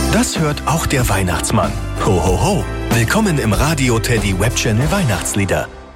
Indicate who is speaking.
Speaker 1: Das hört auch der Weihnachtsmann. Ho, ho, ho. Willkommen im Radio Teddy Web Channel Weihnachtslieder.